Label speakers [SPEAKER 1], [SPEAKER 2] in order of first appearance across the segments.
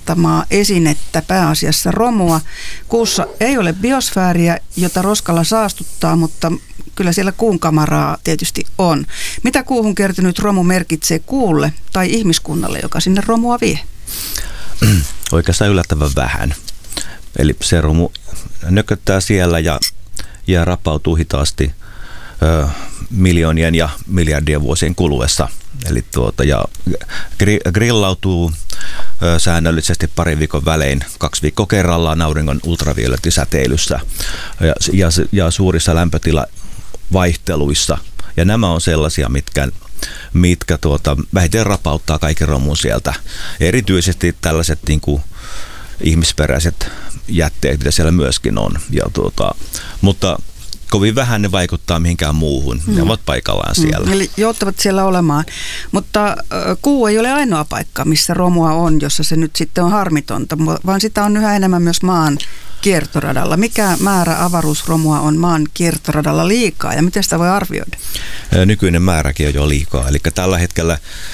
[SPEAKER 1] muodostamaa esinettä, pääasiassa romua. Kuussa ei ole biosfääriä, jota roskalla saastuttaa, mutta kyllä siellä kuun kamaraa tietysti on. Mitä kuuhun kertynyt romu merkitsee kuulle tai ihmiskunnalle, joka sinne romua vie?
[SPEAKER 2] Oikeastaan yllättävän vähän. Eli se romu nököttää siellä ja rapautuu hitaasti miljoonien ja miljardien vuosien kuluessa. Eli ja grillautuu säännöllisesti parin viikon välein, 2 viikkoa kerrallaan auringon ultraviolettisäteilyssä ja suurissa lämpötilavaihteluissa. Ja nämä on sellaisia, mitkä vähiten rapauttaa kaiken romun sieltä. Erityisesti tällaiset niin kuin ihmisperäiset jätteet, mitä siellä myöskin on. Mutta kovin vähän ne vaikuttaa mihinkään muuhun. Ne ovat paikallaan siellä.
[SPEAKER 1] Eli joutuvat siellä olemaan. Mutta kuu ei ole ainoa paikka, missä romua on, jossa se nyt sitten on harmitonta, vaan sitä on yhä enemmän myös maan kiertoradalla. Mikä määrä avaruusromua on maan kiertoradalla liikaa ja miten sitä voi arvioida?
[SPEAKER 2] Nykyinen määräkin on jo liikaa. Eli tällä hetkellä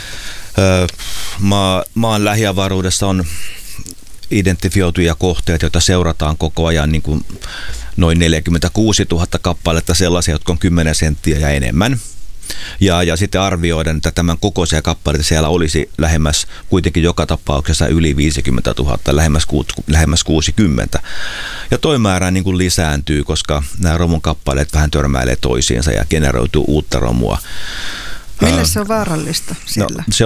[SPEAKER 2] maan lähiavaruudessa on identifioituja kohteet, joita seurataan koko ajan niin kuin noin 46 000 kappaletta, sellaisia, jotka on 10 senttiä ja enemmän. Ja sitten arvioidaan, että tämän kokoisia kappaleita siellä olisi lähemmäs kuitenkin joka tapauksessa yli 50 000, lähemmäs 60. Ja toi määrä niin kuin lisääntyy, koska nämä romun kappaleet vähän törmäilee toisiinsa ja generoituu uutta romua.
[SPEAKER 1] Mille se on vaarallista siellä?
[SPEAKER 2] No,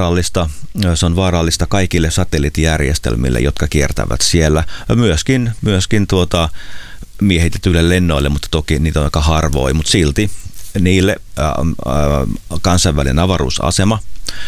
[SPEAKER 2] se on vaarallista kaikille satelliittijärjestelmille, jotka kiertävät siellä. Myöskin miehitetyille lennoille, mutta toki niitä on aika harvoin, mutta silti niille kansainvälinen avaruusasema.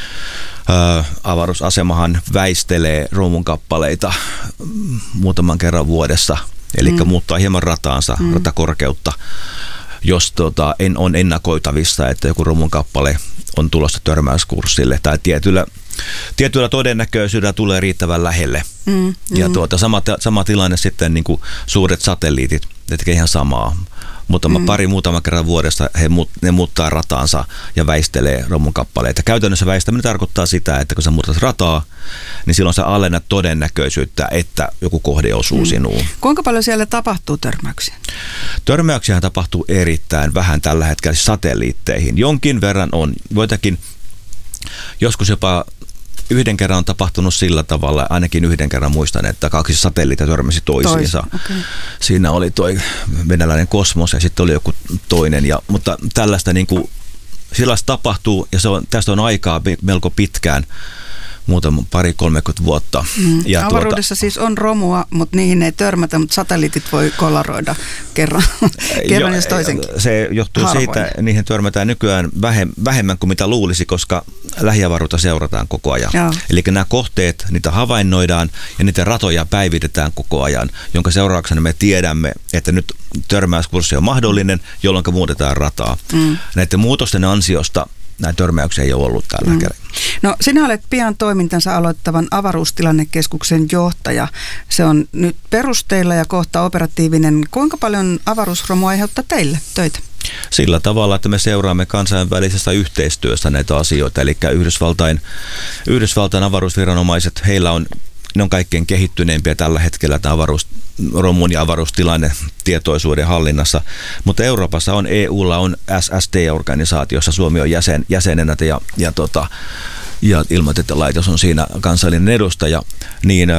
[SPEAKER 2] Avaruusasemahan väistelee romun kappaleita muutaman kerran vuodessa, eli muuttaa hieman ratakorkeutta, jos on ennakoitavissa, että joku romun kappale on tulossa törmäyskurssille tai tietyllä todennäköisyydellä tulee riittävän lähelle. Ja sama tilanne sitten niin kuin suuret satelliitit, ne tekee ihan samaa. Mutta muutaman kerran vuodessa ne muuttaa rataansa ja väistelee romun kappaleita. Käytännössä väistäminen tarkoittaa sitä, että kun sä muutat rataa, niin silloin sä alennat todennäköisyyttä, että joku kohde osuu sinuun.
[SPEAKER 1] Kuinka paljon siellä tapahtuu törmäyksiä?
[SPEAKER 2] Törmäyksiä tapahtuu erittäin vähän tällä hetkellä satelliitteihin. Jonkin verran on. Joskus jopa yhden kerran on tapahtunut sillä tavalla, ainakin yhden kerran muistan, että 2 satelliittia törmäsi toisiinsa. Okay. Siinä oli toi venäläinen Kosmos ja sitten oli joku toinen. Mutta tällaista sellaista tapahtuu ja tästä on aikaa melko pitkään. Muutama 20-30 vuotta.
[SPEAKER 1] Avaruudessa siis on romua, mutta niihin ei törmätä, mutta satelliitit voi kolaroida kerran jos toisenkin.
[SPEAKER 2] Se johtuu siitä, että niihin törmätään nykyään vähemmän kuin mitä luulisi, koska lähiavaruutta seurataan koko ajan. Eli nämä kohteet, niitä havainnoidaan ja niitä ratoja päivitetään koko ajan, jonka seurauksena me tiedämme, että nyt törmäyskurssi on mahdollinen, jolloin muutetaan rataa. Näiden muutosten ansiosta näitä törmäyksiä ei ole ollut tällä hetkellä.
[SPEAKER 1] No, sinä olet pian toimintansa aloittavan avaruustilannekeskuksen johtaja. Se on nyt perusteilla ja kohta operatiivinen. Kuinka paljon avaruusromua aiheuttaa teille töitä?
[SPEAKER 2] Sillä tavalla, että me seuraamme kansainvälisestä yhteistyöstä näitä asioita. Eli Yhdysvaltain avaruusviranomaiset, ne on kaikkein kehittyneimpiä tällä hetkellä avaruusromun ja avaruustilanne tietoisuuden hallinnassa. Mutta Euroopassa EUlla on SST-organisaatiossa, Suomi on jäsenenä ja ilmatietelaitos on siinä kansallinen edustaja, niin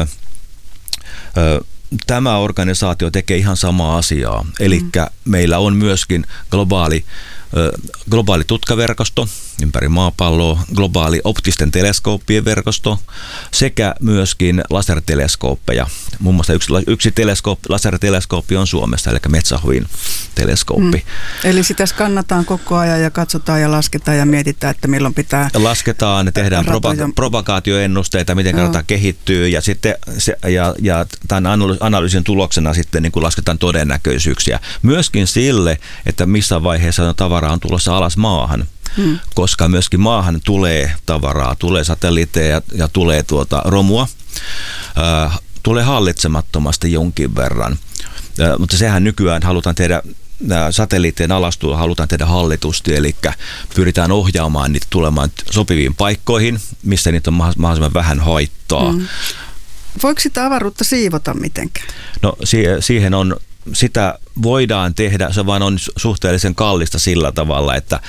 [SPEAKER 2] tämä organisaatio tekee ihan samaa asiaa. Eli meillä on myöskin globaali tutkaverkosto ympäri maapalloa, globaali optisten teleskooppien verkosto sekä myöskin laserteleskooppeja. Muun muassa yksi laserteleskooppi on Suomessa, eli Metsähovin teleskooppi.
[SPEAKER 1] Eli sitä skannataan koko ajan ja katsotaan ja lasketaan ja mietitään, että milloin pitää.
[SPEAKER 2] Lasketaan, tehdään propagaatioennusteita, miten rata kehittyy ja sitten tämän analyysin tuloksena sitten niin kuin lasketaan todennäköisyyksiä. Myöskin sille, että missä vaiheessa tavara on tulossa alas maahan. Koska myöskin maahan tulee tavaraa, tulee satelliitteja ja tulee romua, tulee hallitsemattomasti jonkin verran. Mutta sehän nykyään halutaan tehdä, satelliittien alastua halutaan tehdä hallitusti, eli pyritään ohjaamaan niitä tulemaan sopiviin paikkoihin, missä niitä on mahdollisimman vähän haittaa.
[SPEAKER 1] Voiko sitä avaruutta siivota mitenkään?
[SPEAKER 2] No siihen on, sitä voidaan tehdä, se vaan on suhteellisen kallista sillä tavalla, että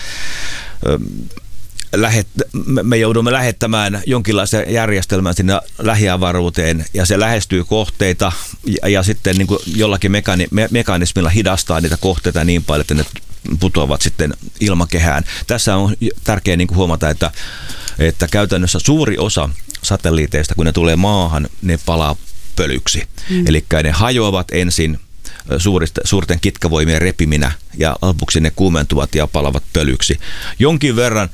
[SPEAKER 2] me joudumme lähettämään jonkinlaisen järjestelmän sinne lähiavaruuteen ja se lähestyy kohteita ja sitten niin kuin jollakin mekanismilla hidastaa niitä kohteita niin paljon, että ne putoavat sitten ilmakehään. Tässä on tärkeää niin kuin huomata, että käytännössä suuri osa satelliiteista, kun ne tulee maahan, ne palaa pölyksi. Eli ne hajoavat ensin suurten kitkavoimien repiminä ja lopuksi ne kuumentuvat ja palavat pölyksi. Jonkin verran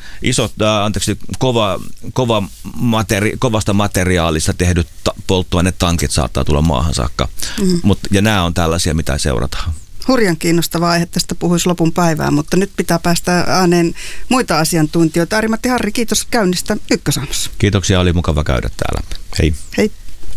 [SPEAKER 2] kovasta materiaalista tehdyt polttoainetankit saattaa tulla maahan saakka, ja nämä on tällaisia, mitä seurataan.
[SPEAKER 1] Hurjan kiinnostava aihe, tästä puhuisi lopun päivää, mutta nyt pitää päästä ääneen muita asiantuntijoita. Ari-Matti Harri, kiitos käynnistä Ykkösaamussa.
[SPEAKER 2] Kiitoksia, oli mukava käydä täällä. Hei.
[SPEAKER 1] Hei.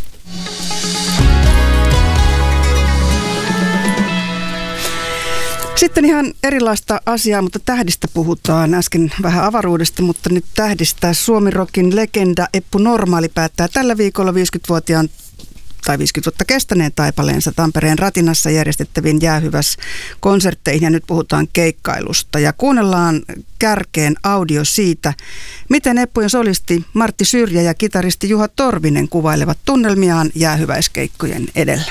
[SPEAKER 1] Sitten ihan erilaista asiaa, mutta tähdistä puhutaan. Äsken vähän avaruudesta, mutta nyt tähdistä. Suomi-rockin legenda Eppu Normaali päättää tällä viikolla 50-vuotiaan tai 50 vuotta kestäneen taipaleensa Tampereen Ratinassa järjestettäviin jäähyväs-konsertteihin. Ja nyt puhutaan keikkailusta ja kuunnellaan kärkeen audio siitä, miten Eppujen solisti Martti Syrjä ja kitaristi Juha Torvinen kuvailevat tunnelmiaan jäähyväiskeikkojen edellä.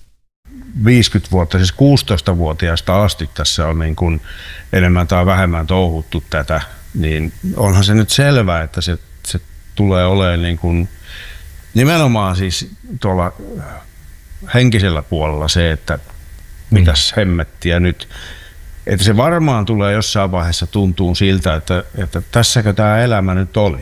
[SPEAKER 3] 50 vuotta, siis 16-vuotiaasta asti tässä on niin kuin enemmän tai vähemmän touhuttu tätä, niin onhan se nyt selvää, että se tulee olemaan niin kuin nimenomaan siis tuolla henkisellä puolella se, että mitäs hemmettiä nyt. Että se varmaan tulee jossain vaiheessa tuntuu siltä, että tässäkö tämä elämä nyt oli.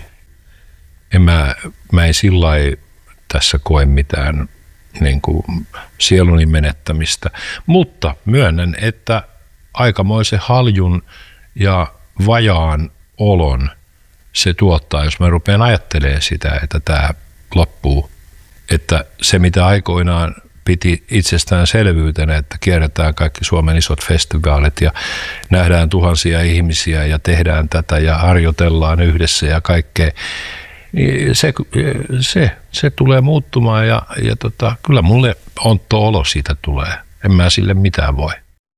[SPEAKER 4] Mä en sillai tässä koe mitään niin kuin sieluni menettämistä, mutta myönnän, että aikamoisen haljun ja vajaan olon se tuottaa, jos mä rupean ajattelemaan sitä, että tämä loppuu. Että se, mitä aikoinaan piti itsestäänselvyytenä, että kierretään kaikki Suomen isot festivaalit ja nähdään tuhansia ihmisiä ja tehdään tätä ja harjoitellaan yhdessä ja kaikkea, niin se tulee muuttumaan ja kyllä mulle ontto olo siitä tulee. En mä sille mitään voi.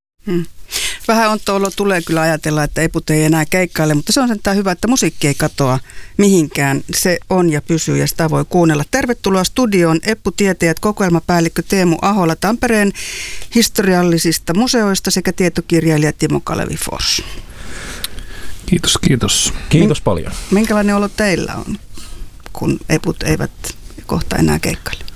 [SPEAKER 1] Vähän ontto olo tulee kyllä ajatella, että Eput ei enää keikkaile, mutta se on sentään hyvä, että musiikki ei katoa mihinkään. Se on ja pysyy ja sitä voi kuunnella. Tervetuloa studioon Eppu-tietäjät kokoelmapäällikkö Teemu Ahola Tampereen historiallisista museoista sekä tietokirjailija Timo Kalevi-Fors.
[SPEAKER 5] Kiitos, kiitos.
[SPEAKER 6] Kiitos paljon.
[SPEAKER 1] Minkälainen olo teillä on, kun Eput eivät kohta enää keikkaile?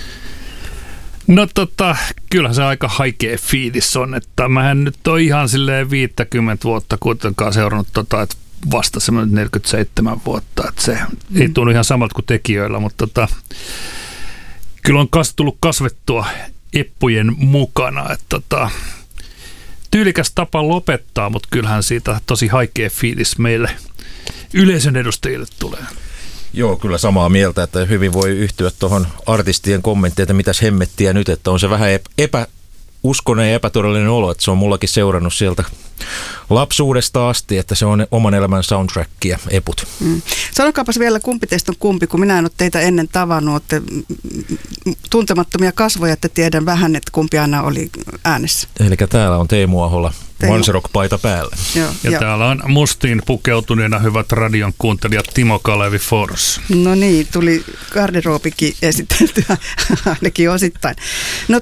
[SPEAKER 5] No kyllähän se aika haikea fiilis on, että mähän nyt on ihan silleen 50 vuotta kuitenkaan seurannut että vasta semmoinen 47 vuotta, että se ei tunnu ihan samalta kuin tekijöillä, mutta kyllä on tullut kasvettua Eppujen mukana, että tyylikäs tapa lopettaa, mutta kyllähän siitä tosi haikea fiilis meille yleisön edustajille tulee.
[SPEAKER 6] Joo, kyllä samaa mieltä, että hyvin voi yhtyä tuohon artistien kommenttiin, että mitäs hemmettiä nyt, että on se vähän epäuskonen ja epätodellinen olo, että se on mullakin seurannut sieltä lapsuudesta asti, että se on oman elämän soundtrackia, Eput.
[SPEAKER 1] Sanokaapas vielä, kumpi teistä on kumpi, kun minä en ole teitä ennen tavannut, olette tuntemattomia kasvoja, että tiedän vähän, että kumpi aina oli äänessä.
[SPEAKER 6] Eli täällä on Teemu Ahola, Manserock-paita päällä.
[SPEAKER 5] Ja täällä on mustiin pukeutuneena hyvät radion kuuntelijat Timo Kalevi-Fors.
[SPEAKER 1] No niin, tuli garderoobikin esiteltyä ainakin osittain. No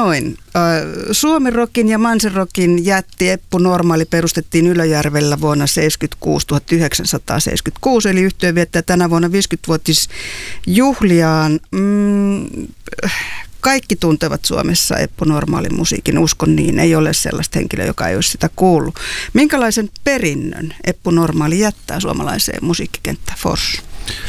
[SPEAKER 1] Suomi-rockin ja Manserockin jätti Eppu Normaali perustettiin Ylöjärvellä vuonna 1976, eli yhtye viettää tänä vuonna 50-vuotisjuhliaan. Kaikki tuntevat Suomessa Eppu Normaalin musiikin, uskon niin. Ei ole sellaista henkilöä, joka ei olisi sitä kuullut. Minkälaisen perinnön Eppu Normaali jättää suomalaiseen musiikkikenttään, Fors?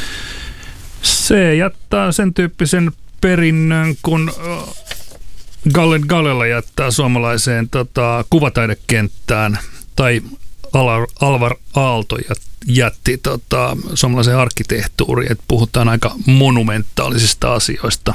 [SPEAKER 5] Se jättää sen tyyppisen perinnön, kun Gallen jättää suomalaiseen kuvataidekenttään, tai Alvar Aalto jätti suomalaiseen arkkitehtuuriin, että puhutaan aika monumentaalisista asioista.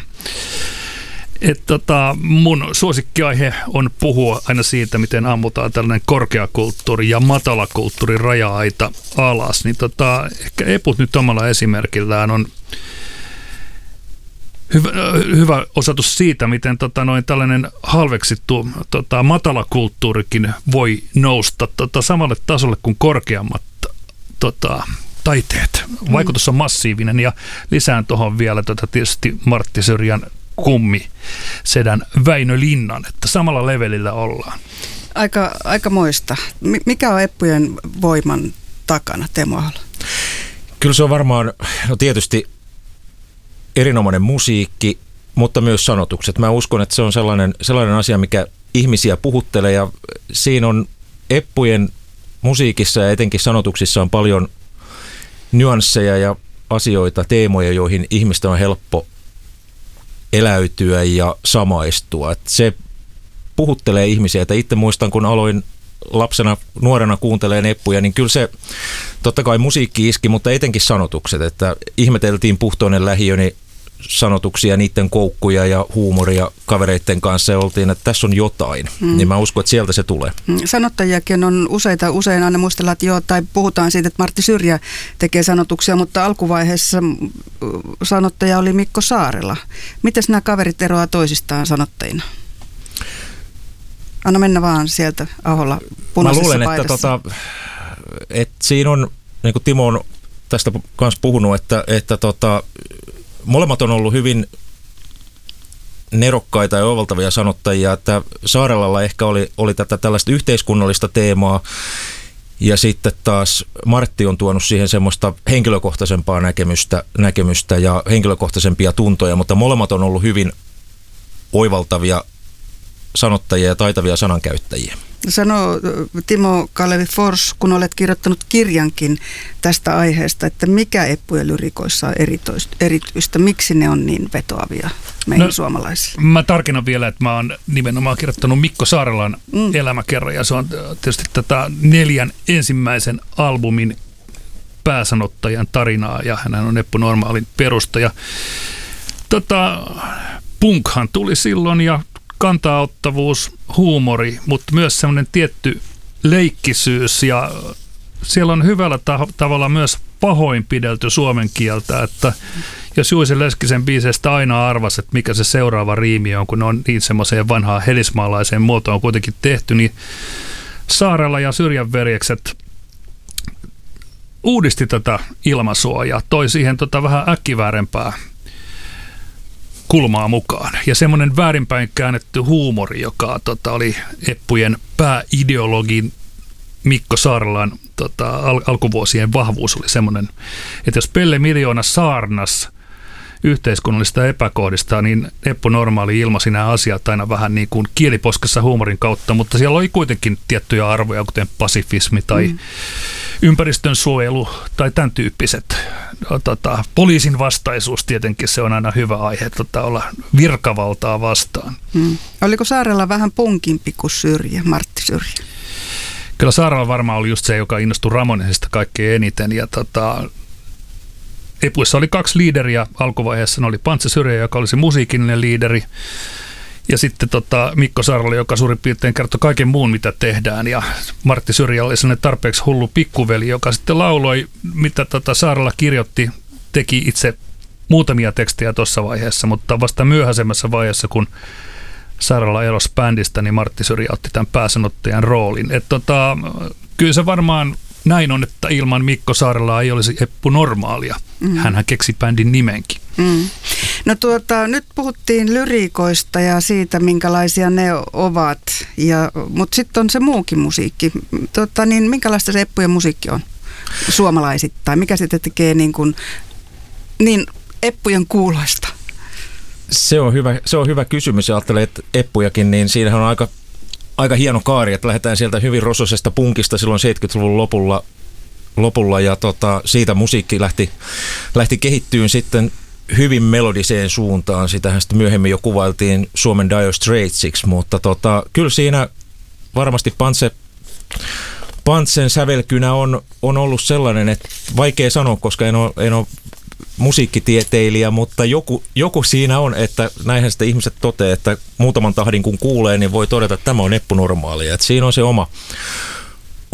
[SPEAKER 5] Mun suosikkiaihe on puhua aina siitä, miten ammutaan tällainen korkeakulttuuri ja matalakulttuurin raja-aita alas. Niin ehkä Eput nyt omalla esimerkillään on hyvä osoitus siitä, miten tällainen halveksittu matalakulttuurikin voi nousta samalle tasolle kuin korkeammat taiteet. Vaikutus on massiivinen ja lisään tuohon vielä tietysti Martti Syrjän kummi sedän Väinö Linnan, että samalla levelillä ollaan.
[SPEAKER 1] Aika moista. Mikä on eppujen voiman takana, Teemu Ahola?
[SPEAKER 6] Kyllä se on varmaan, tietysti erinomainen musiikki, mutta myös sanotukset. Mä uskon, että se on sellainen asia, mikä ihmisiä puhuttelee ja siinä on eppujen musiikissa ja etenkin sanotuksissa on paljon nyansseja ja asioita, teemoja, joihin ihmisten on helppo eläytyä ja samaistua. Että se puhuttelee ihmisiä. Että itse muistan, kun aloin lapsena, nuorena kuunteleen eppuja, niin kyllä se totta kai musiikki iski, mutta etenkin sanotukset. Että ihmeteltiin Puhtoinen lähiöni sanotuksia, niiden koukkuja ja huumoria kavereiden kanssa ja oltiin, että tässä on jotain. Niin mä uskon, että sieltä se tulee.
[SPEAKER 1] Sanottajiakin on usein aina muistellaan, että joo, tai puhutaan siitä, että Martti Syrjä tekee sanotuksia, mutta alkuvaiheessa sanottaja oli Mikko Saarela. Mites nämä kaverit eroaa toisistaan sanottajina? Anna mennä vaan sieltä, Ahola, punaisessa paidassa. Mä luulen,
[SPEAKER 6] että siinä on, niin kuin Timo on tästä kanssa puhunut, että molemmat on ollut hyvin nerokkaita ja oivaltavia sanottajia, että Saarelalla ehkä oli tätä tällaista yhteiskunnallista teemaa ja sitten taas Martti on tuonut siihen semmoista henkilökohtaisempaa näkemystä ja henkilökohtaisempia tuntoja, mutta molemmat on ollut hyvin oivaltavia sanottajia ja taitavia sanankäyttäjiä.
[SPEAKER 1] Sano Timo Kalevi Fors, kun olet kirjoittanut kirjankin tästä aiheesta, että mikä eppujen lyrikoissa on erityistä, miksi ne on niin vetoavia meihin suomalaisille?
[SPEAKER 5] Mä tarkennan vielä, että mä oon nimenomaan kirjoittanut Mikko Saarelan elämäkerran ja se on tietysti tätä 4 ensimmäisen albumin pääsanottajan tarinaa ja hän on Eppu Normaalin perustaja. Punkhan tuli silloin ja kantaottavuus, huumori, mutta myös semmoinen tietty leikkisyys ja siellä on hyvällä tavalla myös pahoinpidelty suomen kieltä, että jos Juise Leskisen biiseistä aina arvasi, että mikä se seuraava riimi on, kun ne on niin semmoiseen vanhaan helismaalaiseen muotoon kuitenkin tehty, niin Saarela ja Syrjän veljekset uudisti tätä ilmaisua ja toi siihen vähän äkkiväärempää kulmaa mukaan. Ja semmoinen väärinpäin käännetty huumori, joka oli eppujen pääideologin Mikko Saarelan alkuvuosien vahvuus oli semmoinen, että jos Pelle Miljoona saarnas yhteiskunnallista epäkohdista, niin Eppu Normaali ilmaisi nämä asiat aina vähän niin kuin kieliposkessa huumorin kautta, mutta siellä oli kuitenkin tiettyjä arvoja, kuten pasifismi tai ympäristön suojelu tai tämän tyyppiset. Poliisin vastaisuus tietenkin, se on aina hyvä aihe olla virkavaltaa vastaan.
[SPEAKER 1] Oliko Saarella vähän punkimpi kuin Syrjä, Martti Syrjä?
[SPEAKER 5] Kyllä Saarella varmaan oli just se, joka innostui Ramonesista kaikkein eniten ja Epuissa oli 2 liideriä alkuvaiheessa, ne oli Pantse Syrjä, joka oli se musiikillinen liideri, ja sitten Mikko Saarela, joka suurin piirtein kertoi kaiken muun, mitä tehdään, ja Martti Syrjä oli sellainen tarpeeksi hullu pikkuveli, joka sitten lauloi, mitä Saarela kirjoitti, teki itse muutamia tekstejä tuossa vaiheessa, mutta vasta myöhäisemmässä vaiheessa, kun Saarela erosi bändistä, niin Martti Syrjä otti tämän pääsanottajan roolin. Kyllä se varmaan näin on, että ilman Mikko Saarelaa ei olisi Eppu Normaalia. Hänhän keksi bändin nimenkin.
[SPEAKER 1] No nyt puhuttiin lyriikoista ja siitä, minkälaisia ne ovat, mutta sitten on se muukin musiikki. Niin minkälaista se Eppujen musiikki on suomalaisittain? Mikä sitä tekee niin Eppujen kuuloista?
[SPEAKER 6] Se on hyvä kysymys. Ja ajattelee, että Eppujakin, niin siinähän on aika hieno kaari, että lähdetään sieltä hyvin rososesta punkista silloin 70-luvun lopulla ja siitä musiikki lähti kehittyyn sitten hyvin melodiseen suuntaan. Sitähän sitten myöhemmin jo kuvailtiin Suomen Dire Straitsiksi, mutta kyllä siinä varmasti Pantsen sävelkynä on ollut sellainen, että vaikea sanoa, koska en ole musiikkitieteilijä, mutta joku siinä on, että näinhän sitten ihmiset toteaa, että muutaman tahdin kun kuulee, niin voi todeta, että tämä on Eppu Normaalia. Että siinä on se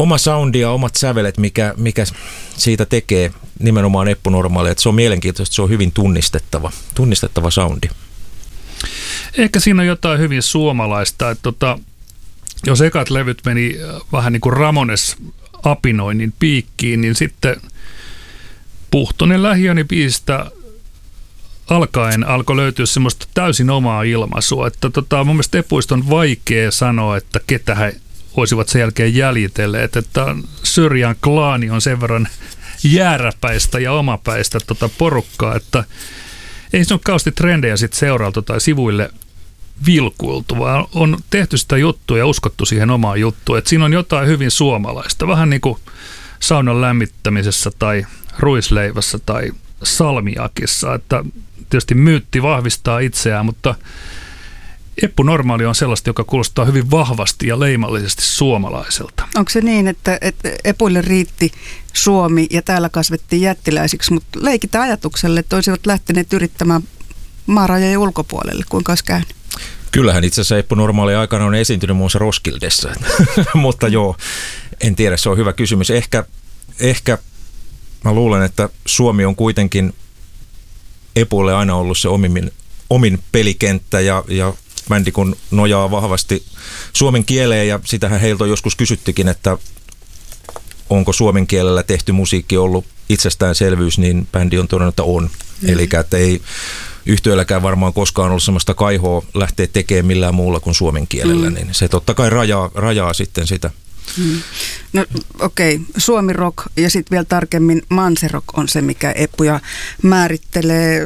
[SPEAKER 6] oma soundi ja omat sävelet, mikä siitä tekee nimenomaan Eppu Normaalia. Että se on mielenkiintoista, se on hyvin tunnistettava soundi.
[SPEAKER 5] Ehkä siinä on jotain hyvin suomalaista, että jos ekat levyt meni vähän niin kuin Ramones apinoinnin piikkiin, niin sitten Puhtonen lähiöni biisistä alkaen alkoi löytyä semmoista täysin omaa ilmaisua, että mun mielestä Epuista on vaikea sanoa, että ketä he olisivat sen jälkeen jäljitelleet, että Syrjän klaani on sen verran jääräpäistä ja omapäistä porukkaa, että ei se ole kauheasti trendejä sitten seurailtu tai sivuille vilkuiltu, vaan on tehty sitä juttua ja uskottu siihen omaan juttuun, että siinä on jotain hyvin suomalaista, vähän niin kuin saunan lämmittämisessä tai ruisleivässä tai salmiakissa, että tietysti myytti vahvistaa itseään, mutta Eppu Normaali on sellaista, joka kuulostaa hyvin vahvasti ja leimallisesti suomalaiselta.
[SPEAKER 1] Onko se niin, että Epuille riitti Suomi ja täällä kasvettiin jättiläisiksi, mutta leikitään ajatukselle, että olisivat lähteneet yrittämään maarajojen ulkopuolelle, kuinka olisi käynyt?
[SPEAKER 6] Kyllähän itse asiassa Eppu Normaali aikana on esiintynyt muun muassa Roskildessa, mutta joo, en tiedä, se on hyvä kysymys. Ehkä mä luulen, että Suomi on kuitenkin Epuille aina ollut se omin pelikenttä ja bändi kun nojaa vahvasti suomen kieleen ja sitähän heiltä on joskus kysyttikin, että onko suomen kielellä tehty musiikki ollut itsestäänselvyys, niin bändi on todennut, että on. Eli että ei yhtyeelläkään varmaan koskaan ollut sellaista kaihoa lähteä tekemään millään muulla kuin suomen kielellä, niin se totta kai rajaa sitten sitä.
[SPEAKER 1] No okei, Suomi rock ja sitten vielä tarkemmin manserock on se, mikä Eppuja määrittelee.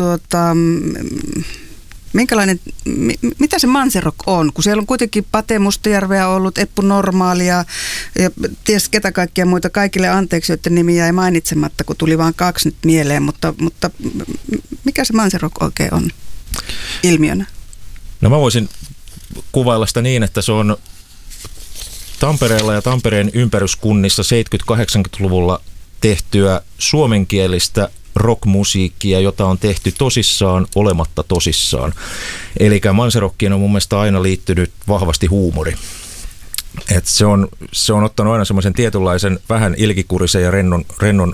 [SPEAKER 1] Mitä se manserock on? Kun siellä on kuitenkin Pate Mustajärveä ollut, Eppu Normaalia ja ties ketä kaikkia muita, kaikille anteeksi, joiden nimiä ei mainitsematta, kun tuli vaan 2 nyt mieleen, mutta mikä se manserock oikein on ilmiönä?
[SPEAKER 6] No mä voisin kuvailla sitä niin, että se on Tampereella ja Tampereen ympäryskunnissa 70-80-luvulla tehtyä suomenkielistä rockmusiikkia, jota on tehty tosissaan olematta tosissaan. Eli manserockiin on mun mielestä aina liittynyt vahvasti huumori. Et se on ottanut aina semmoisen tietynlaisen vähän ilkikurisen ja rennon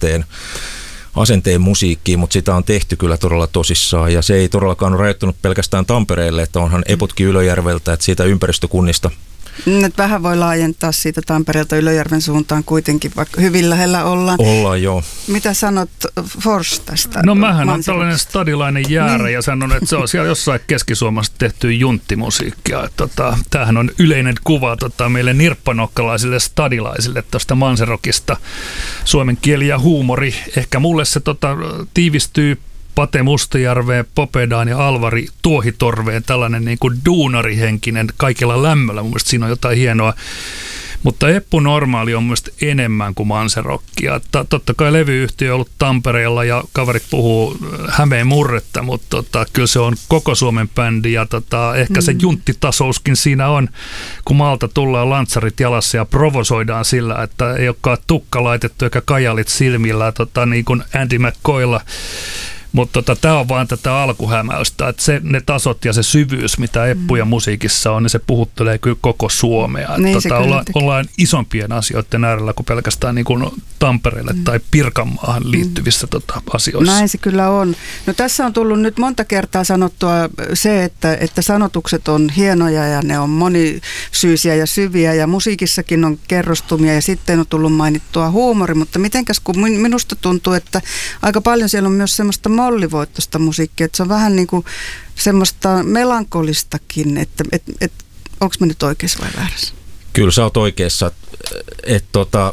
[SPEAKER 6] asenteen musiikkiin, mutta sitä on tehty kyllä todella tosissaan. Ja se ei todellakaan ole rajoittunut pelkästään Tampereelle, että onhan Eputkin Ylöjärveltä, että siitä ympäristökunnista.
[SPEAKER 1] Nyt vähän voi laajentaa siitä Tampereelta Ylöjärven suuntaan kuitenkin, vaikka hyvin lähellä ollaan.
[SPEAKER 6] Ollaan, joo.
[SPEAKER 1] Mitä sanot Fors tästä?
[SPEAKER 5] No mähän on tällainen stadilainen jäärä ja sanon, että se on siellä jossain Keski-Suomessa tehty junttimusiikkia. Tämähän on yleinen kuva meille nirppanokkalaisille stadilaisille tuosta manserokista. Suomen kieli ja huumori. Ehkä mulle se tiivistyy Pate Mustajärveen, Popedaan ja Alvari Tuohitorveen, tällainen niin kuin duunarihenkinen kaikilla lämmöllä. Mun mielestä siinä on jotain hienoa. Mutta Eppu Normaali on mun mielestä enemmän kuin manserokkia. Totta kai levyyhtiö on ollut Tampereella ja kaverit puhuu Hämeen murretta, mutta kyllä se on koko Suomen bändi ja ehkä se junttitasouskin siinä on, kun maalta tullaan lantsarit jalassa ja provosoidaan sillä, että ei olekaan tukka laitettu eikä kajalit silmillä niin kuin Andy McCoylla. Mutta tämä on vaan tätä alkuhämäystä, että ne tasot ja se syvyys, mitä Eppuja musiikissa on, niin se puhuttelee kyllä koko Suomea. Niin ollaan isompien asioiden äärellä kuin pelkästään niin kuin Tampereelle tai Pirkanmaahan liittyvissä asioissa.
[SPEAKER 1] Näin se kyllä on. No tässä on tullut nyt monta kertaa sanottua se, että sanotukset on hienoja ja ne on monisyisiä ja syviä ja musiikissakin on kerrostumia ja sitten on tullut mainittua huumori, mutta mitenkäs kun minusta tuntuu, että aika paljon siellä on myös semmoista mollivoittoista musiikkia, että se on vähän niin kuin semmoista melankolistakin, että onko mä nyt oikeassa vai väärässä?
[SPEAKER 6] Kyllä sä oot oikeassa, että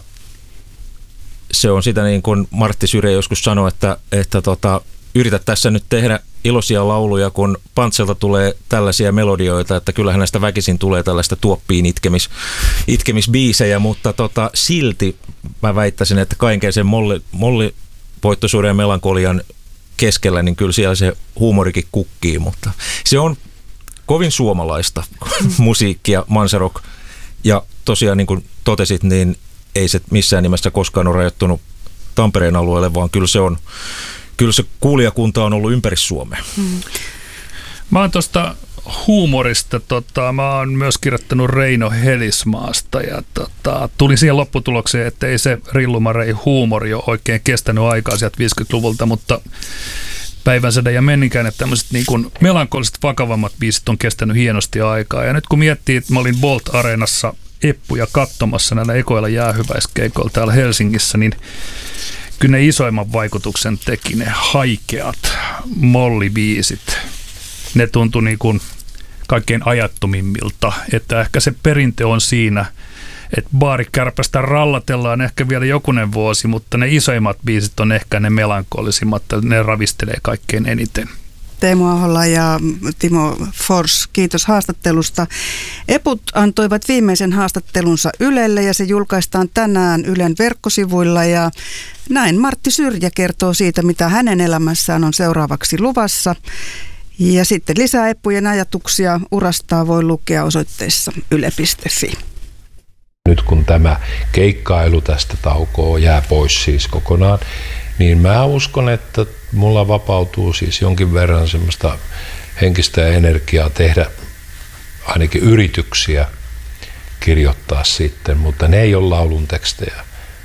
[SPEAKER 6] se on sitä niin kuin Martti Syre joskus sanoi, että yritä tässä nyt tehdä iloisia lauluja, kun Pantselta tulee tällaisia melodioita, että kyllähän näistä väkisin tulee tällaista tuoppiin itkemisbiisejä, mutta silti mä väittäisin, että kaikenkeisen mollivoittoisuuden ja melankolian keskellä, niin kyllä siellä se huumorikin kukkii, mutta se on kovin suomalaista musiikkia, manserock. Ja tosiaan niin kuin totesit, niin ei se missään nimessä koskaan ole rajoittunut Tampereen alueelle, vaan kyllä se kuulijakunta on ollut ympäri Suomea.
[SPEAKER 5] Mä oon tuosta huumorista. Mä oon myös kirjoittanut Reino Helismaasta ja tuli siihen lopputulokseen, että ei se Rillumarei huumori ole oikein kestänyt aikaa sieltä 50-luvulta, mutta Päivänsäde ja Menninkäinen, että tämmöiset niin kuin melankoliset vakavammat biisit on kestänyt hienosti aikaa. Ja nyt kun miettii, että mä olin Bolt-areenassa Eppuja katsomassa näillä ekoilla jäähyväiskeikoilla täällä Helsingissä, niin kyllä ne isoimman vaikutuksen teki ne haikeat mollibiisit. Ne tuntui niin kuin kaikkein ajattomimmilta, että ehkä se perintö on siinä, että baarikärpästä rallatellaan ehkä vielä jokunen vuosi, mutta ne isoimmat biisit on ehkä ne melankolisimmat, ne ravistelee kaikkein eniten.
[SPEAKER 1] Teemu Ahola ja Timo Fors, kiitos haastattelusta. Eput antoivat viimeisen haastattelunsa Ylelle ja se julkaistaan tänään Ylen verkkosivuilla ja näin Martti Syrjä kertoo siitä, mitä hänen elämässään on seuraavaksi luvassa. Ja sitten lisää Eppujen ajatuksia urastaa voi lukea osoitteessa yle.fi.
[SPEAKER 4] Nyt kun tämä keikkailu tästä taukoa jää pois siis kokonaan, niin mä uskon, että mulla vapautuu siis jonkin verran semmoista henkistä energiaa tehdä ainakin yrityksiä kirjoittaa sitten, mutta ne ei ole laulun tekstejä.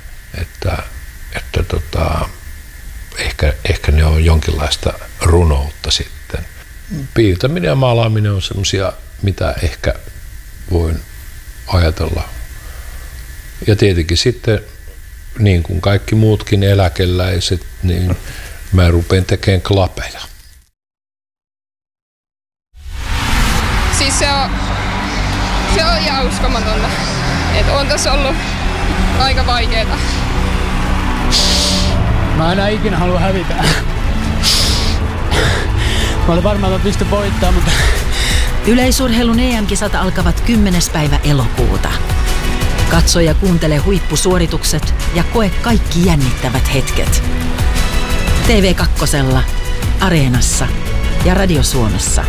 [SPEAKER 4] Ehkä ne on jonkinlaista runoutta sitten. Piirtäminen ja maalaaminen on semmoisia, mitä ehkä voin ajatella. Ja tietenkin sitten, niin kuin kaikki muutkin eläkeläiset, niin mä rupean tekemään klapeja.
[SPEAKER 7] Siis se on ihan uskomatonta. Että on tässä ollut aika vaikeeta.
[SPEAKER 8] Mä enää ikinä halua hävitä. Mä olin varmaan, että mä pystyn voittamaan, mutta...
[SPEAKER 9] Yleisurheilun EM-kisat alkavat 10. päivä elokuuta. Katso ja kuuntele huippusuoritukset ja koe kaikki jännittävät hetket. TV2, Areenassa ja Radio Suomessa.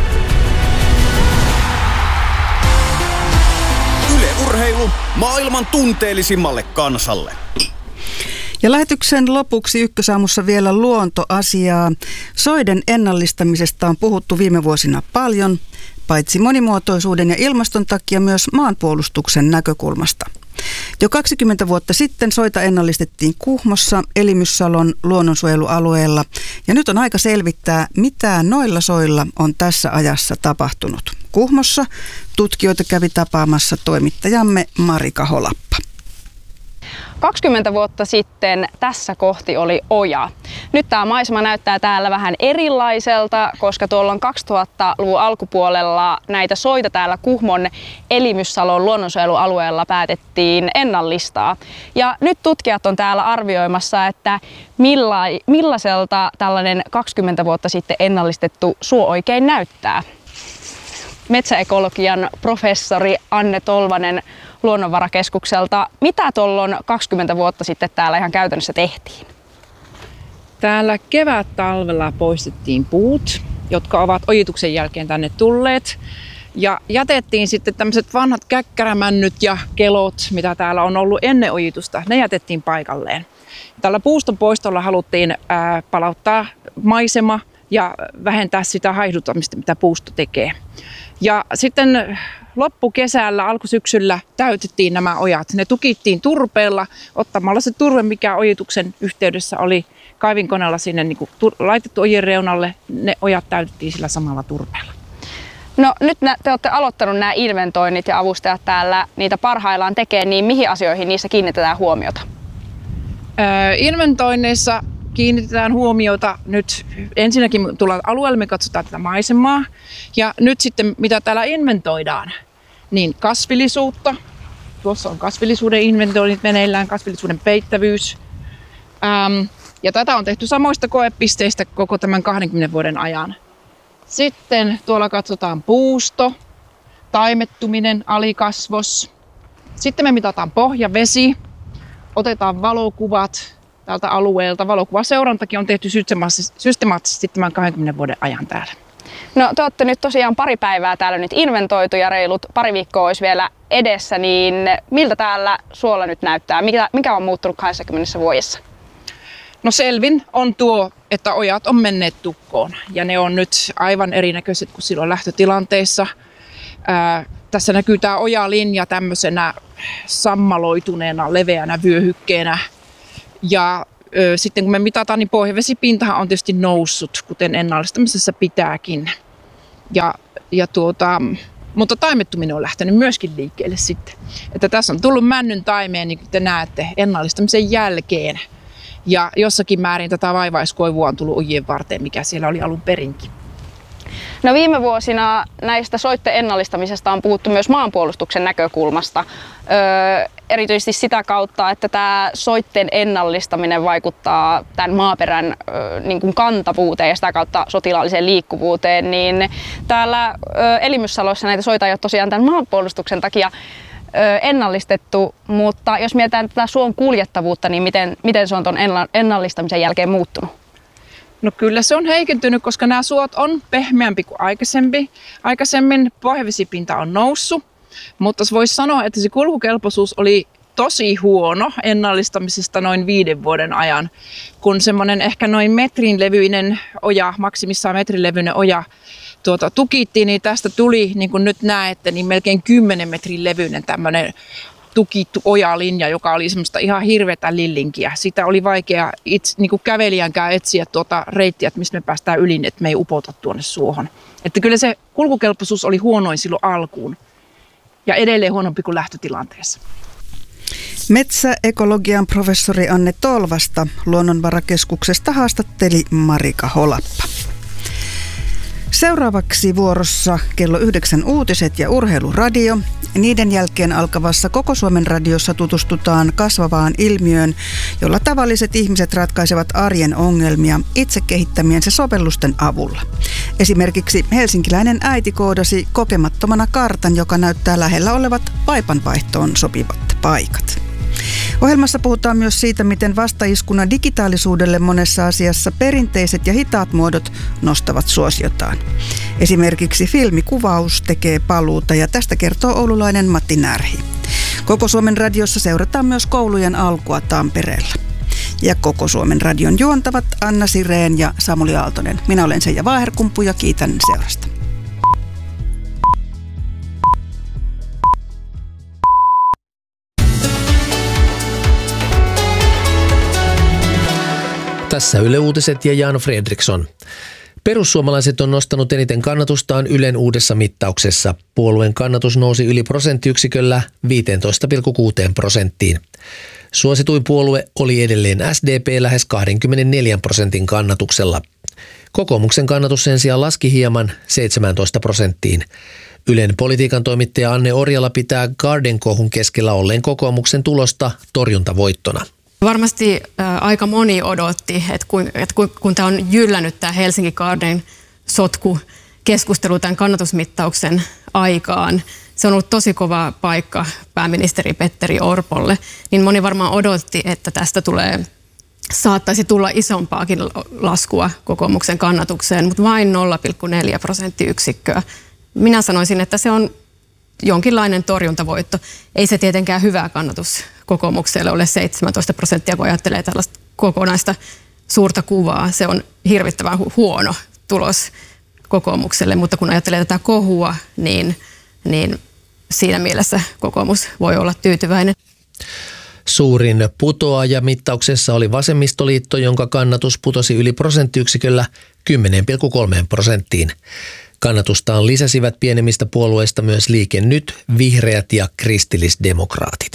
[SPEAKER 10] Yle Urheilu maailman tunteellisimmalle kansalle.
[SPEAKER 1] Ja lähetyksen lopuksi Ykkösaamussa vielä luontoasiaa. Soiden ennallistamisesta on puhuttu viime vuosina paljon, paitsi monimuotoisuuden ja ilmaston takia myös maanpuolustuksen näkökulmasta. Jo 20 vuotta sitten soita ennallistettiin Kuhmossa Elimyssalon luonnonsuojelualueella ja nyt on aika selvittää, mitä noilla soilla on tässä ajassa tapahtunut. Kuhmossa tutkijoita kävi tapaamassa toimittajamme Marika Holappa.
[SPEAKER 11] 20 vuotta sitten tässä kohti oli oja. Nyt tämä maisema näyttää täällä vähän erilaiselta, koska tuolloin 2000-luvun alkupuolella näitä soita täällä Kuhmon Elimyssalon luonnonsuojelualueella päätettiin ennallistaa. Ja nyt tutkijat on täällä arvioimassa, että millaiselta tällainen 20 vuotta sitten ennallistettu suo oikein näyttää. Metsäekologian professori Anne Tolvanen Luonnonvarakeskukselta. Mitä tuolloin 20 vuotta sitten täällä ihan käytännössä tehtiin?
[SPEAKER 12] Täällä kevät-talvella poistettiin puut, jotka ovat ojituksen jälkeen tänne tulleet. Ja jätettiin sitten tämmöiset vanhat käkkärämännyt ja kelot, mitä täällä on ollut ennen ojitusta. Ne jätettiin paikalleen. Tällä puuston poistolla haluttiin palauttaa maisema ja vähentää sitä haihduttamista, mitä puusto tekee. Ja sitten loppukesällä, alkusyksyllä täytettiin nämä ojat. Ne tukittiin turpeella ottamalla se turve, mikä ojituksen yhteydessä oli kaivinkoneella sinne niin kuin laitettu ojien reunalle. Ne ojat täytettiin sillä samalla turpeella.
[SPEAKER 11] No nyt te olette aloittanut nämä inventoinnit ja avustajat täällä niitä parhaillaan tekee, niin mihin asioihin niissä kiinnitetään huomiota?
[SPEAKER 12] Inventoinneissa kiinnitetään huomiota nyt ensinnäkin tullaan alueelle, me katsotaan tätä maisemaa ja nyt sitten mitä täällä inventoidaan, niin kasvillisuutta. Tuossa on kasvillisuuden inventoinnit meneillään, kasvillisuuden peittävyys. Ja tätä on tehty samoista koepisteistä koko tämän 20 vuoden ajan. Sitten tuolla katsotaan puusto, taimettuminen, alikasvos. Sitten me mitataan pohjavesi, otetaan valokuvat tältä alueelta. Valokuvaseurantakin on tehty systemaattisesti tämän 20 vuoden ajan täällä.
[SPEAKER 11] No te olette nyt tosiaan pari päivää täällä nyt inventoitu ja reilut pari viikkoa olisi vielä edessä, niin miltä täällä suolla nyt näyttää? Mikä on muuttunut 20 vuodessa?
[SPEAKER 12] No selvin on tuo, että ojat on menneet tukkoon ja ne on nyt aivan erinäköiset kuin silloin lähtötilanteessa. Tässä näkyy tämä ojalinja tämmöisenä sammaloituneena, leveänä vyöhykkeenä. Ja sitten kun me mitataan, niin pohjavesipintahan on tietysti noussut, kuten ennallistamisessa pitääkin. Mutta taimettuminen on lähtenyt myöskin liikkeelle sitten. Että tässä on tullut männyn taimeen, niin kuin te näette, ennallistamisen jälkeen. Ja jossakin määrin tätä vaivaiskoivua on tullut ojien varteen, mikä siellä oli alun perinkin.
[SPEAKER 11] No viime vuosina näistä soitten ennallistamisesta on puhuttu myös maanpuolustuksen näkökulmasta. Erityisesti sitä kautta, että tämä soitten ennallistaminen vaikuttaa tämän maaperän niin kuin kantavuuteen ja sitä kautta sotilaalliseen liikkuvuuteen. Niin täällä Elimyssalossa näitä soita ei ole tosiaan tämän maanpuolustuksen takia ennallistettu, mutta jos mietitään tätä suon kuljettavuutta, niin miten se on tuon ennallistamisen jälkeen muuttunut?
[SPEAKER 12] No kyllä se on heikentynyt, koska nämä suot on pehmeämpi kuin aikaisemmin. Pohjavesipinta on noussut, mutta voisi sanoa, että se kulkukelpoisuus oli tosi huono ennallistamisesta noin 5 vuoden ajan, kun semmoinen ehkä noin metrin levyinen oja, maksimissaan metrin levyinen oja tukittiin, niin tästä tuli, niin kuin nyt näette, niin melkein 10 metrin levyinen tämmöinen tukittu ojalinja, joka oli semmoista ihan hirveätä lillinkiä. Sitä oli vaikea niin kuin kävelijänkään etsiä reittiä, että mistä me päästään yli, että me ei upota tuonne suohon. Että kyllä se kulkukelpoisuus oli huonoin silloin alkuun ja edelleen huonompi kuin lähtötilanteessa.
[SPEAKER 1] Metsäekologian professori Anne Tolvasta Luonnonvarakeskuksesta haastatteli Marika Holappa. Seuraavaksi vuorossa kello 9 uutiset ja urheiluradio. Niiden jälkeen alkavassa Koko Suomen radiossa tutustutaan kasvavaan ilmiöön, jolla tavalliset ihmiset ratkaisevat arjen ongelmia itse kehittämiensä sovellusten avulla. Esimerkiksi helsinkiläinen äiti koodasi kokemattomana kartan, joka näyttää lähellä olevat vaipanvaihtoon sopivat paikat. Ohjelmassa puhutaan myös siitä, miten vastaiskuna digitaalisuudelle monessa asiassa perinteiset ja hitaat muodot nostavat suosiotaan. Esimerkiksi filmikuvaus tekee paluuta ja tästä kertoo oululainen Matti Närhi. Koko Suomen radiossa seurataan myös koulujen alkua Tampereella. Ja Koko Suomen radion juontavat Anna Sireen ja Samuli Aaltonen. Minä olen Seija Vaaherkumpu ja kiitän seurasta.
[SPEAKER 13] Tässä Yle Uutiset ja Jan Fredriksson. Perussuomalaiset on nostanut eniten kannatustaan Ylen uudessa mittauksessa. Puolueen kannatus nousi yli prosenttiyksiköllä 15,6%. Suosituin puolue oli edelleen SDP lähes 24% kannatuksella. Kokoomuksen kannatus sen sijaan laski hieman 17%. Ylen politiikan toimittaja Anne Orjala pitää Garden-kohun keskellä olleen kokoomuksen tulosta torjuntavoittona.
[SPEAKER 14] Varmasti aika moni odotti, että kun tämä on jyllännyt tämä Helsinki Garden sotku keskustelu tämän kannatusmittauksen aikaan, se on ollut tosi kova paikka pääministeri Petteri Orpolle, niin moni varmaan odotti, että tästä saattaisi tulla isompaakin laskua kokoomuksen kannatukseen, mutta vain 0,4 prosenttiyksikköä. Minä sanoisin, että se on jonkinlainen torjuntavoitto. Ei se tietenkään hyvä kannatus kokoomukselle ole 17%, kun ajattelee tällaista kokonaista suurta kuvaa. Se on hirvittävän huono tulos kokoomukselle, mutta kun ajattelee tätä kohua, niin siinä mielessä kokoomus voi olla tyytyväinen.
[SPEAKER 13] Suurin putoaja mittauksessa oli Vasemmistoliitto, jonka kannatus putosi yli prosenttiyksiköllä 10,3%. Kannatustaan lisäsivät pienemmistä puolueista myös Liike Nyt, Vihreät ja Kristillisdemokraatit.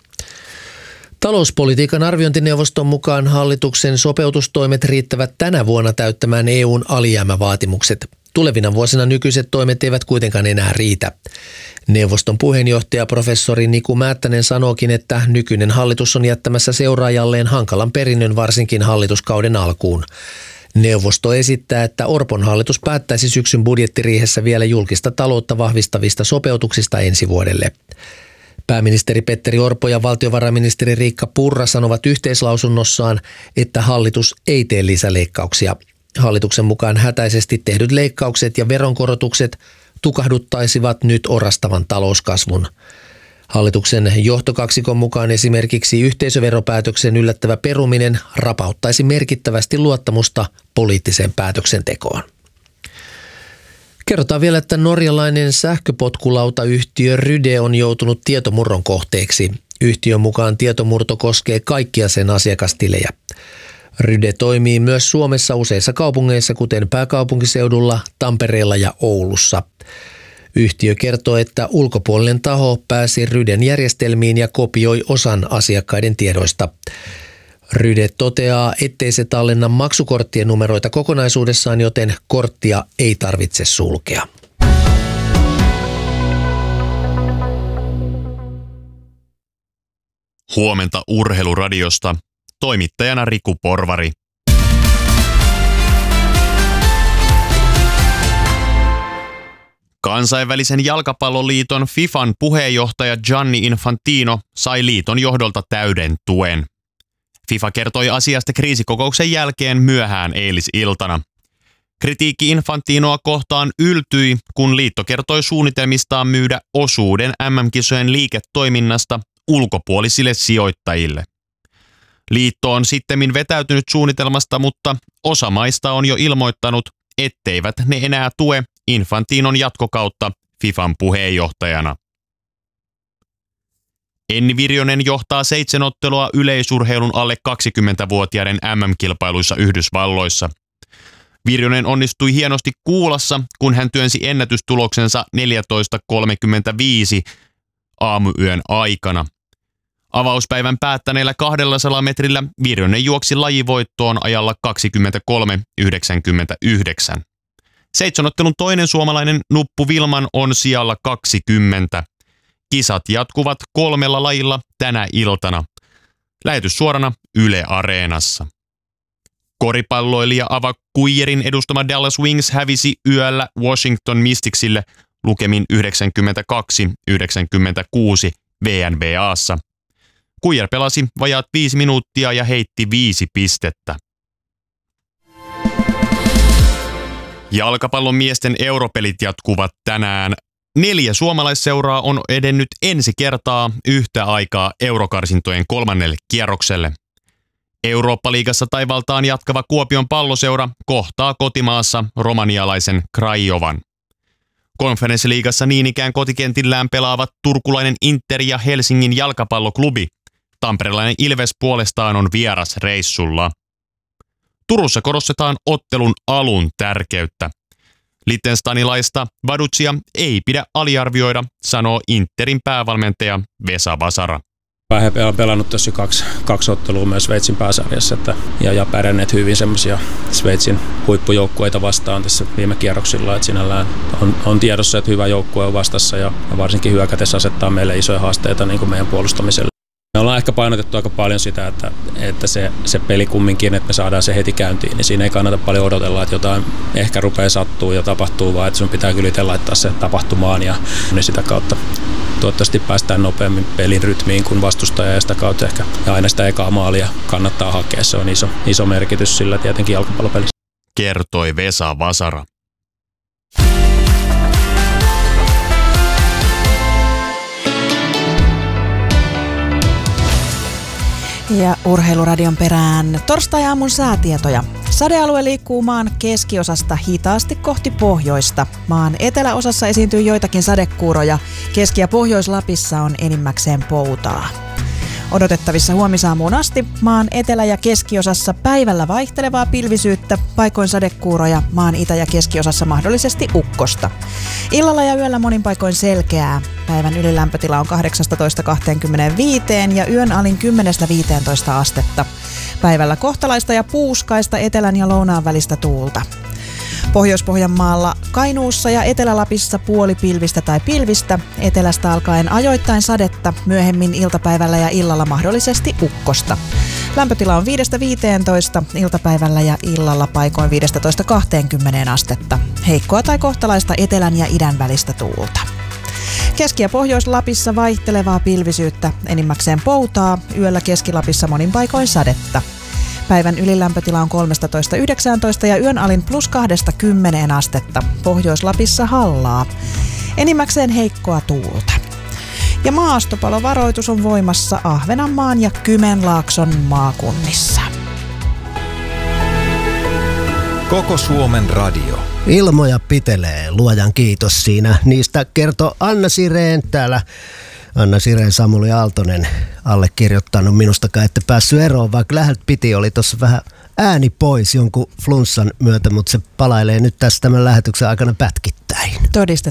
[SPEAKER 13] Talouspolitiikan arviointineuvoston mukaan hallituksen sopeutustoimet riittävät tänä vuonna täyttämään EU:n alijäämävaatimukset. Tulevina vuosina nykyiset toimet eivät kuitenkaan enää riitä. Neuvoston puheenjohtaja professori Niku Määttänen sanookin, että nykyinen hallitus on jättämässä seuraajalleen hankalan perinnön varsinkin hallituskauden alkuun. Neuvosto esittää, että Orpon hallitus päättäisi syksyn budjettiriihessä vielä julkista taloutta vahvistavista sopeutuksista ensi vuodelle. Pääministeri Petteri Orpo ja valtiovarainministeri Riikka Purra sanovat yhteislausunnossaan, että hallitus ei tee lisäleikkauksia. Hallituksen mukaan hätäisesti tehdyt leikkaukset ja veronkorotukset tukahduttaisivat nyt orastavan talouskasvun. Hallituksen johtokaksikon mukaan esimerkiksi yhteisöveropäätöksen yllättävä peruminen rapauttaisi merkittävästi luottamusta poliittiseen päätöksentekoon. Kerrotaan vielä, että norjalainen sähköpotkulautayhtiö Ryde on joutunut tietomurron kohteeksi. Yhtiön mukaan tietomurto koskee kaikkia sen asiakastilejä. Ryde toimii myös Suomessa useissa kaupungeissa, kuten pääkaupunkiseudulla, Tampereella ja Oulussa. Yhtiö kertoo, että ulkopuolinen taho pääsi Ryden järjestelmiin ja kopioi osan asiakkaiden tiedoista. Ryde toteaa, ettei se tallenna maksukorttien numeroita kokonaisuudessaan, joten korttia ei tarvitse sulkea.
[SPEAKER 15] Huomenta Urheiluradiosta. Toimittajana Riku Porvari. Kansainvälisen jalkapalloliiton FIFAn puheenjohtaja Gianni Infantino sai liiton johdolta täyden tuen. FIFA kertoi asiasta kriisikokouksen jälkeen myöhään eilisiltana. Kritiikki Infantinoa kohtaan yltyi, kun liitto kertoi suunnitelmistaan myydä osuuden MM-kisojen liiketoiminnasta ulkopuolisille sijoittajille. Liitto on sittemmin vetäytynyt suunnitelmasta, mutta osa maista on jo ilmoittanut, etteivät ne enää tue Infantinon jatkokautta FIFAn puheenjohtajana. Enni Virjonen johtaa 7 ottelua yleisurheilun alle 20-vuotiaiden MM-kilpailuissa Yhdysvalloissa. Virjonen onnistui hienosti kuulassa, kun hän työnsi ennätystuloksensa 14.35 aamuyön aikana. Avauspäivän päättäneellä 200 metrillä Virjonen juoksi lajivoittoon ajalla 23.99. 7 ottelun toinen suomalainen Nuppu Vilman on sijalla 20. Kisat jatkuvat 3 lajilla tänä iltana. Lähetys suorana Yle Areenassa. Koripalloilija Ava Kuijerin edustama Dallas Wings hävisi yöllä Washington Mysticsille lukemin 92-96 WNBA:ssa. Kuijer pelasi vajaat 5 minuuttia ja heitti 5 pistettä. Jalkapallon miesten europelit jatkuvat tänään. 4 suomalaisseuraa on edennyt ensi kertaa yhtä aikaa eurokarsintojen 3. kierrokselle. Eurooppa-liigassa taivaltaan jatkava Kuopion Palloseura kohtaa kotimaassa romanialaisen Craiovan. Konferenssiliigassa niin ikään kotikentillään pelaavat turkulainen Inter ja Helsingin jalkapalloklubi. Tamperelainen Ilves puolestaan on vierasreissulla. Turussa korostetaan ottelun alun tärkeyttä. Liechtensteinilaista Vaducia ei pidä aliarvioida, sanoo Interin päävalmentaja Vesa Vasara.
[SPEAKER 16] He on pelannut tässä 2 ottelua myös Sveitsin pääsarjassa ja pärjänneet hyvin semmoisia Sveitsin huippujoukkueita vastaan tässä viime kierroksilla. Että sinällään on tiedossa, että hyvä joukkue on vastassa ja varsinkin hyökätessä asettaa meille isoja haasteita niin kuin meidän puolustamiselle. Me ollaan ehkä painotettu aika paljon sitä, että se peli kumminkin, että me saadaan se heti käyntiin, niin siinä ei kannata paljon odotella, että jotain ehkä rupeaa sattuu ja tapahtuu, vaan että sun pitää kyllä itse laittaa se tapahtumaan ja niin sitä kautta toivottavasti päästään nopeammin pelin rytmiin kuin vastustaja ja sitä kautta ehkä ja aina sitä ekaa maalia kannattaa hakea. Se on iso merkitys sillä tietenkin jalkapallopelissä.
[SPEAKER 15] Kertoi Vesa Vasara.
[SPEAKER 17] Ja Urheiluradion perään torstai-aamun säätietoja. Sadealue liikkuu maan keskiosasta hitaasti kohti pohjoista. Maan eteläosassa esiintyy joitakin sadekuuroja. Keski- ja Pohjois-Lapissa on enimmäkseen poutaa. Odotettavissa huomisaamuun asti maan etelä- ja keskiosassa päivällä vaihtelevaa pilvisyyttä, paikoin sadekuuroja, maan itä- ja keskiosassa mahdollisesti ukkosta. Illalla ja yöllä monin paikoin selkeää. Päivän ylilämpötila on 18-25 ja yön alin 10-15 astetta. Päivällä kohtalaista ja puuskaista etelän ja lounaan välistä tuulta. Pohjois-Pohjanmaalla, Kainuussa ja Etelä-Lapissa puolipilvistä tai pilvistä, etelästä alkaen ajoittain sadetta, myöhemmin iltapäivällä ja illalla mahdollisesti ukkosta. Lämpötila on 5-15, iltapäivällä ja illalla paikoin 15-20 astetta. Heikkoa tai kohtalaista etelän ja idän välistä tuulta. Keski- ja Pohjois-Lapissa vaihtelevaa pilvisyyttä, enimmäkseen poutaa, yöllä Keski-Lapissa monin paikoin sadetta. Päivän ylilämpötila on 13-19 ja yön alin +2-10 astetta. Pohjois-Lapissa hallaa. Enimmäkseen heikkoa tuulta. Ja maastopalovaroitus on voimassa Ahvenanmaan ja Kymenlaakson maakunnissa.
[SPEAKER 18] Koko Suomen radio.
[SPEAKER 19] Ilmoja pitelee, luojan kiitos siinä. Niistä kertoo Anna Sireen täällä. Anna Sireen, Samuli Aaltonen allekirjoittanut, minustakaan ette päässyt eroon, vaikka läheltä piti, oli tuossa vähän ääni pois jonkun flunssan myötä, mutta se palailee nyt tässä tämän lähetyksen aikana pätkittäin.
[SPEAKER 17] Todiste